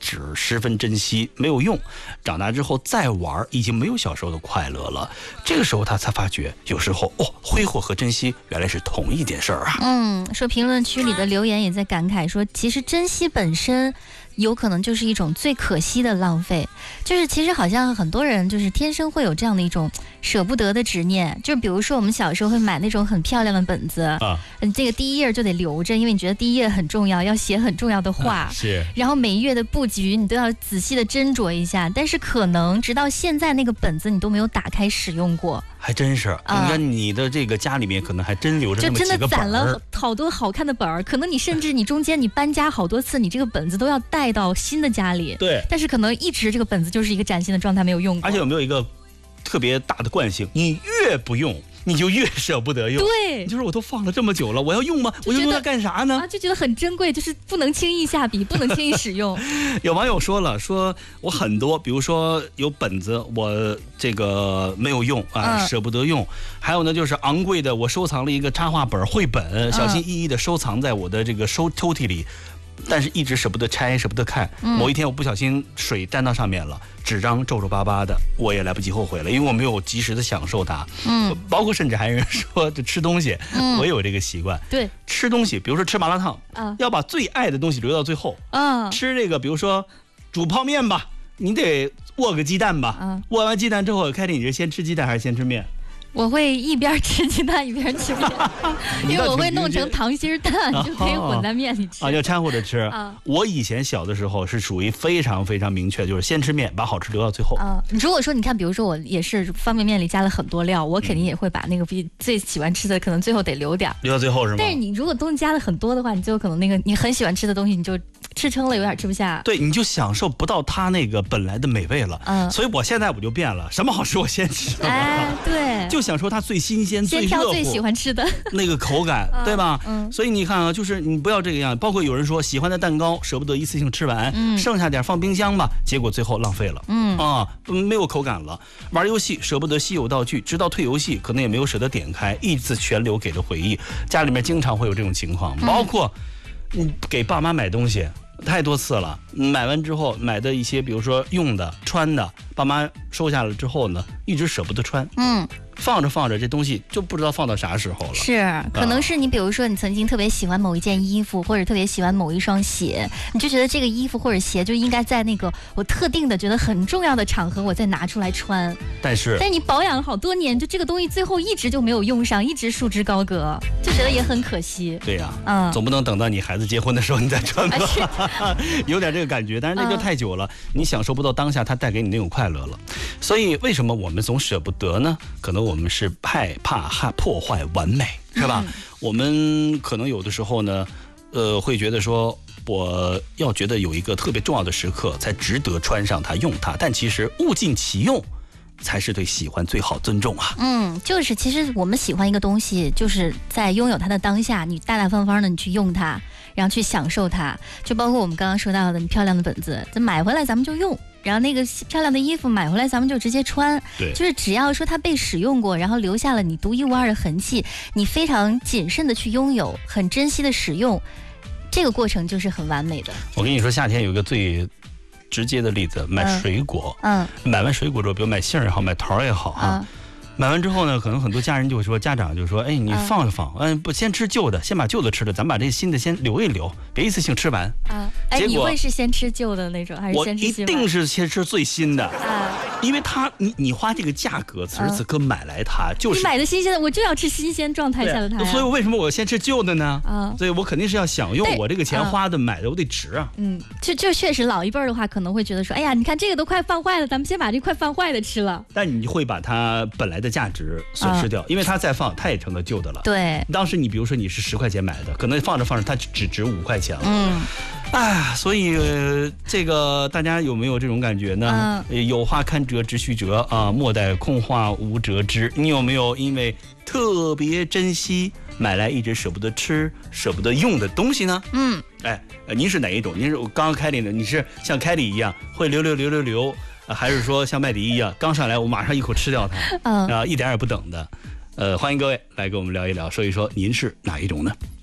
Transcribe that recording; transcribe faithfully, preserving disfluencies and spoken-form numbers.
直十分珍惜，没有用。长大之后再玩，已经没有小时候的快乐了。这个时候他才发觉，有时候哦，挥霍和珍惜原来是同一件事儿啊。 嗯，说评论区里的留言也在感慨说，其实珍惜本身有可能就是一种最可惜的浪费。就是其实好像很多人就是天生会有这样的一种舍不得的执念，就比如说我们小时候会买那种很漂亮的本子啊，这个第一页就得留着，因为你觉得第一页很重要，要写很重要的话、 啊、是， 然后每一页的布局你都要仔细的斟酌一下，但是可能直到现在那个本子你都没有打开使用过。 还真是，你看你的这个家里面可能还真留着那么几个本儿， 就真的攒了好多好看的本儿，可能你甚至你中间你搬家好多次，你这个本子都要带到新的家里。 对， 但是可能一直这个本子就是一个崭新的状态，没有用过。 而且有没有一个特别大的惯性，你越不用你就越舍不得用。 对， 就是我都放了这么久了，我要用吗？我要用它干啥呢？ 啊，就觉得很珍贵，就是不能轻易下笔，不能轻易使用。 有网友说了，说我很多，比如说有本子，我这个没有用啊，嗯、舍不得用。还有呢，就是昂贵的，我收藏了一个插画本、绘本，小心翼翼的收藏在我的这个收抽屉里。但是一直舍不得拆，舍不得看。某一天我不小心水沾到上面了，纸张皱皱巴巴的，我也来不及后悔了，因为我没有及时的享受它。嗯，包括甚至还有人说，就吃东西，嗯、我有这个习惯。 对， 吃东西，比如说吃麻辣烫，啊，要把最爱的东西留到最后。啊，吃这个，比如说煮泡面吧，你得握个鸡蛋吧。啊，握完鸡蛋之后，开始你是先吃鸡蛋还是先吃面？ 我会一边吃鸡蛋一边吃面，因为我会弄成溏心蛋，就可以混在面里吃啊，要掺和着吃。啊，我以前小的时候是属于非常非常明确，就是先吃面，把好吃留到最后。 啊，如果说你看，比如说我也是方便面里加了很多料，我肯定也会把那个比最喜欢吃的可能最后得留点， 留到最后是吗？ 但是你如果东西加了很多的话，你就可能那个你很喜欢吃的东西，你就吃撑了，有点吃不下。 对，你就享受不到它那个本来的美味了。嗯，所以我现在我就变了，什么好吃我先吃。 哎，对， 就享受它最新鲜、最热乎、最喜欢吃的那个口感，对吧？嗯，所以你看啊，就是你不要这个样。包括有人说喜欢的蛋糕舍不得一次性吃完，嗯，剩下点放冰箱吧，结果最后浪费了，嗯啊，没有口感了。玩游戏舍不得稀有道具，直到退游戏可能也没有舍得点开，一次全留给了回忆。家里面经常会有这种情况，包括你给爸妈买东西。太多次了，买完之后买的一些，比如说用的、穿的，爸妈收下了之后呢，一直舍不得穿，嗯，放着放着这东西就不知道放到啥时候了。 是，可能是你比如说你曾经特别喜欢某一件衣服，或者特别喜欢某一双鞋，你就觉得这个衣服或者鞋就应该在那个我特定的觉得很重要的场合我再拿出来穿。 但是， 但是你保养了好多年，就这个东西最后一直就没有用上，一直束之高阁，就觉得也很可惜。 对呀、啊，嗯，总不能等到你孩子结婚的时候你再穿吧。啊、有点这个感觉，但是那就太久了、嗯，你享受不到当下它带给你那种快乐了。所以为什么我们总舍不得呢？可能我们是害怕害破坏完美，是吧、嗯？我们可能有的时候呢，呃，会觉得说我要觉得有一个特别重要的时刻才值得穿上它用它，但其实物尽其用才是对喜欢最好尊重啊。 嗯，就是其实我们喜欢一个东西，就是在拥有它的当下，你大大方方的你去用它，然后去享受它。就包括我们刚刚说到的漂亮的本子，咱买回来咱们就用，然后那个漂亮的衣服买回来咱们就直接穿。 对， 就是只要说它被使用过，然后留下了你独一无二的痕迹，你非常谨慎的去拥有，很珍惜的使用，这个过程就是很完美的。 我跟你说，夏天有一个最直接的例子，买水果，嗯，买完水果之后，比如买杏也好，买桃也好啊。嗯，买完之后呢，可能很多家人就会说，家长就说，哎，你放一放，嗯，不，先吃旧的，先把旧的吃了，咱把这新的先留一留，别一次性吃完。啊， 哎，你会是先吃旧的那种，还是先吃新的？ 我一定是先吃最新的。啊，因为它，你你花这个价格，此时此刻买来它就是你买的新鲜的，我就要吃新鲜状态下的它。 所以为什么我先吃旧的呢？啊，所以我肯定是要享用我这个钱花的买的，我得值啊。 嗯，就就确实老一辈的话可能会觉得说，哎呀，你看这个都快放坏了，咱们先把这快放坏的吃了。 但你会把它本来的价值损失掉，因为它再放，它也成了旧的了。 对， 当时你比如说你是十块钱买的，可能放着放着它只值五块钱了。嗯，啊，所以、呃、这个大家有没有这种感觉呢？嗯、有话堪折直须折啊，莫待空话无折枝。你有没有因为特别珍惜买来一直舍不得吃、舍不得用的东西呢？嗯，哎，您是哪一种？您是刚刚开里的，你是像开里一样会留留留留留，还是说像麦迪一样刚上来我马上一口吃掉它？嗯啊，一点也不等的。呃，欢迎各位来跟我们聊一聊，说一说您是哪一种呢？